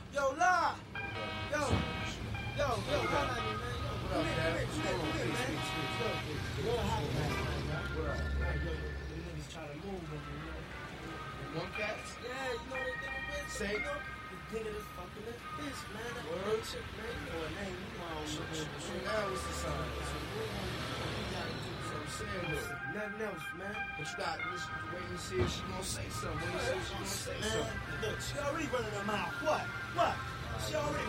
Yo, La! Yo, hold on, man. What up, man? Yo, how you doing, man? What up? Yo, the niggas try to move on me, you know? One cat? Yeah, you know they nigga bitch. Say. You know? The nigga that's fucking this bitch, man. That Word. chick, man. You know her name. You know I don't know. So now what's the sign? You gotta do So I'm saying, look. nothing else, man. But you got this wait and see if she gonna say something. Wait and see if she gonna say Man, something. look, she already running her mouth. What? She already